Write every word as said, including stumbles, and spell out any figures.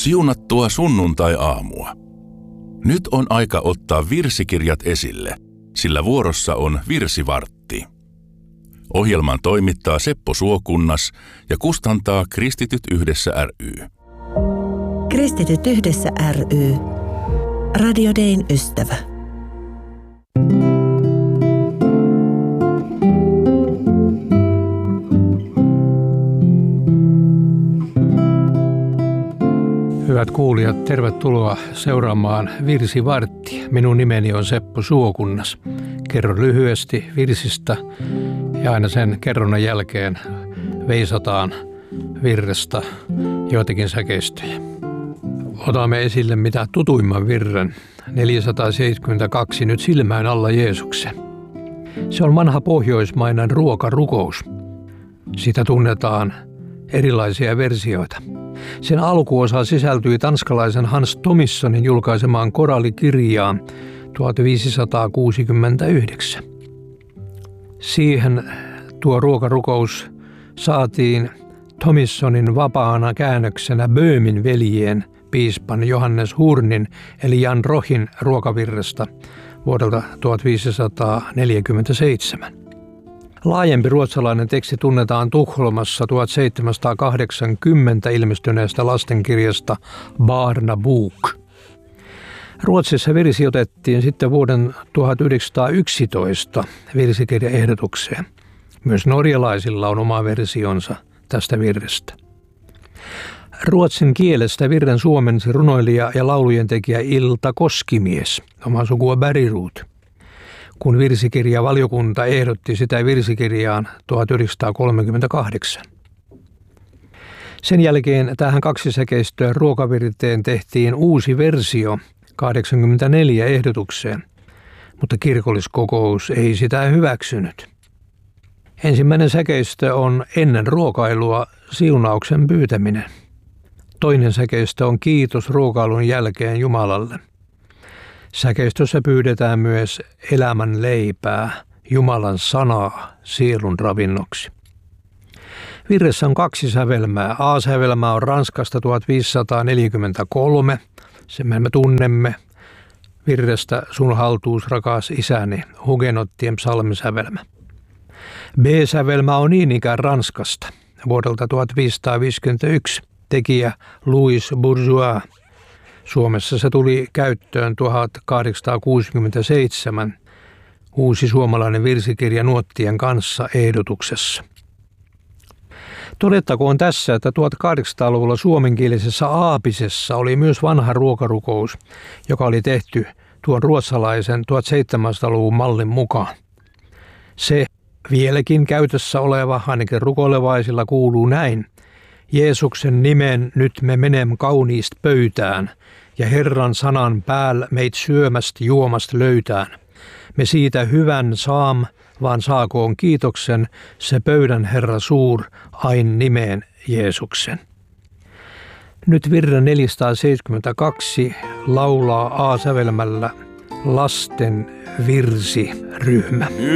Siunattua sunnuntai-aamua. Nyt on aika ottaa virsikirjat esille, sillä vuorossa on virsivartti. Ohjelman toimittaa Seppo Suokunnas ja kustantaa Kristityt yhdessä ry. Kristityt yhdessä ry. Radio Dayn ystävä. Hyvät kuulijat, tervetuloa seuraamaan Virsivarttia. Minun nimeni on Seppo Suokunnas. Kerron lyhyesti virsistä ja aina sen kerronnan jälkeen veisataan virrestä joitakin säkeistöjä. Otamme esille mitä tutuimman virren, neljäsataaseitsemänkymmentäkaksi, nyt silmään alla Jeesuksen. Se on vanha pohjoismainen ruokarukous. Sitä tunnetaan erilaisia versioita. Sen alkuosa sisältyi tanskalaisen Hans Tomissonin julkaisemaan korallikirjaan tuhatviisisataakuusikymmentäyhdeksän. Siihen tuo ruokarukous saatiin Tomissonin vapaana käännöksenä Böömin veljien piispan Johannes Hurnin eli Jan Rohin ruokavirresta vuodelta tuhatviisisataaneljäkymmentäseitsemän. Laajempi ruotsalainen teksti tunnetaan Tukholmassa tuhatseitsemänsataakahdeksankymmentä ilmestyneestä lastenkirjasta Barnabok. Ruotsissa virsi otettiin sitten vuoden tuhatyhdeksänsataayksitoista virsikirjaehdotukseen. Myös norjalaisilla on oma versionsa tästä virrestä. Ruotsin kielestä virren suomensi runoilija ja laulujen tekijä Ilta Koskimies, omaa sukua Bärirut, kun virsikirjavaliokunta ehdotti sitä virsikirjaan tuhatyhdeksänsataakolmekymmentäkahdeksan. Sen jälkeen tähän kaksisäkeistöön ruokavirteen tehtiin uusi versio kahdeksankymmentäneljä ehdotukseen, mutta kirkolliskokous ei sitä hyväksynyt. Ensimmäinen säkeistö on ennen ruokailua siunauksen pyytäminen. Toinen säkeistö on kiitos ruokailun jälkeen Jumalalle. Säkeistössä pyydetään myös elämän leipää, Jumalan sanaa sielun ravinnoksi. Virressä on kaksi sävelmää. A-sävelmä on Ranskasta tuhatviisisataaneljäkymmentäkolme, sen me tunnemme virrestä Sun haltuus rakas isäni, hugenottien psalmisävelmä. B-sävelmä on niin ikään Ranskasta vuodelta tuhatviisisataaviisikymmentäyksi, tekijä Louis Bourgeois. Suomessa se tuli käyttöön tuhatkahdeksansataakuusikymmentäseitsemän uusi suomalainen virsikirja nuottien kanssa ehdotuksessa. Todettakoon tässä, että tuhatkahdeksansataaluvulla suomenkielisessä Aapisessa oli myös vanha ruokarukous, joka oli tehty tuon ruotsalaisen tuhatseitsemänsataaluvun mallin mukaan. Se vieläkin käytössä oleva, ainakin rukoilevaisilla kuuluu näin. Jeesuksen nimen nyt me menem kauniist pöytään, ja Herran sanan pääl meit syömäst juomast löytään. Me siitä hyvän saam, vaan saakoon kiitoksen se pöydän Herra suur, ain nimeen Jeesuksen. Nyt virren neljäsataaseitsemänkymmentäkaksi laulaa A-sävelmällä lasten virsiryhmä.